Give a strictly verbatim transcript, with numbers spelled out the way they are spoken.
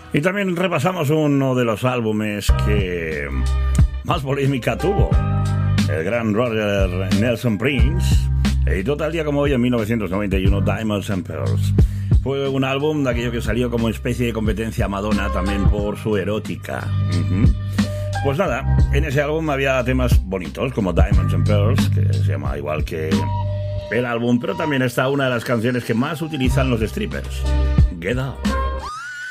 Y también repasamos uno de los álbumes que más polémica tuvo. El gran Roger Nelson Prince editó tal día como hoy en mil novecientos noventa y uno Diamonds and Pearls. Fue un álbum de aquello que salió como especie de competencia a Madonna, también por su erótica. Uh-huh. Pues nada, en ese álbum había temas bonitos como Diamonds and Pearls, que se llama igual que el álbum, pero también está una de las canciones que más utilizan los strippers, Get Out.